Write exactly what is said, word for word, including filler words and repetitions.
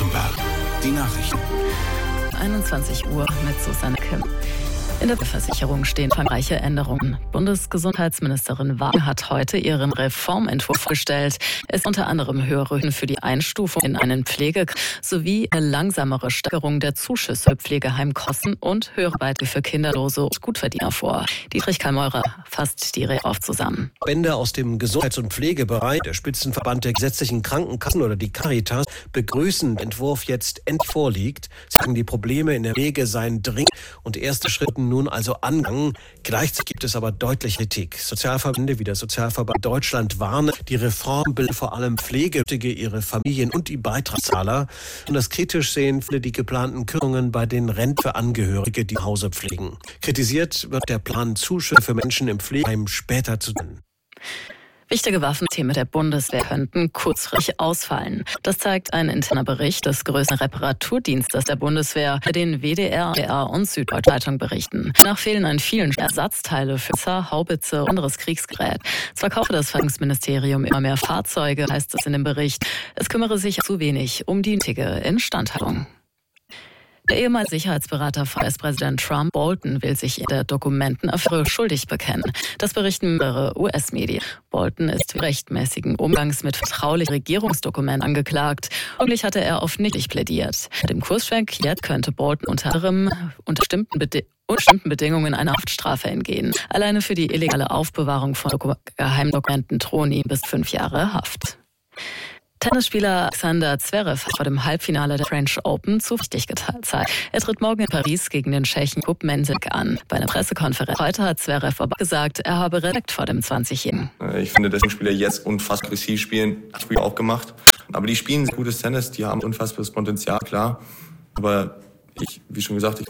Baden-Württemberg. Die Nachrichten. einundzwanzig Uhr mit Susanne Kim. In der Versicherung stehen umfangreiche Änderungen. Bundesgesundheitsministerin Wagner hat heute ihren Reformentwurf vorgestellt. Es ist unter anderem höhere Höhen für die Einstufung in einen Pflege- sowie eine langsamere Steigerung der Zuschüsse für Pflegeheimkosten und höhere Beiträge für Kinderlose und Gutverdiener vor. Dietrich Kalmeurer fasst die Rede auf zusammen. Verbände aus dem Gesundheits- und Pflegebereich, der Spitzenverband der gesetzlichen Krankenkassen oder die Caritas, begrüßen den Entwurf jetzt endlich vorliegt. Sie sagen, die Probleme in der Pflege seien dringend und erste Schritte nun also angegangen. Gleichzeitig gibt es aber deutliche Kritik. Sozialverbände wie der Sozialverband Deutschland warnen, die Reform bildet vor allem Pflegebedürftige, ihre Familien und die Beitragszahler. Und das kritisch sehen viele die geplanten Kürzungen bei den Renten für Angehörige, die zu Hause pflegen. Kritisiert wird der Plan, Zuschüsse für Menschen im Pflegeheim später zu nennen. Wichtige Waffensysteme der Bundeswehr könnten kurzfristig ausfallen. Das zeigt ein interner Bericht des größten Reparaturdienstes der Bundeswehr, der den W D R, W D R und Süddeutsche Zeitung berichten. Nach fehlen an vielen Ersatzteile für Panzer, Haubitze und anderes Kriegsgerät. Zwar kaufe das Verteidigungsministerium immer mehr Fahrzeuge, heißt es in dem Bericht. Es kümmere sich zu wenig um die nötige Instandhaltung. Der ehemalige Sicherheitsberater von U S-Präsident Trump, Bolton, will sich in der Dokumentenaffäre schuldig bekennen. Das berichten mehrere U S-Medien. Bolton ist rechtmäßigen Umgangs mit vertraulichen Regierungsdokumenten angeklagt. Eigentlich hatte er auf nicht plädiert. Mit dem Kursschwenk jetzt könnte Bolton unter anderem unter bestimmten Bedingungen bestimmten Bedingungen einer Haftstrafe entgehen. Alleine für die illegale Aufbewahrung von Geheimdokumenten drohen ihm bis fünf Jahre Haft. Tennisspieler Alexander Zverev hat vor dem Halbfinale der French Open zuversichtlich gezeigt. Er tritt morgen in Paris gegen den Tschechen Jakub Mensik an. Bei einer Pressekonferenz heute hat Zverev aber gesagt, er habe Respekt vor dem zwanzigjährigen. Ich finde, dass die Spieler jetzt unfassbar aggressiv spielen. Das Spiel auch gemacht. Aber die spielen gutes Tennis, die haben unfassbares Potenzial, klar. Aber ich, wie schon gesagt, ich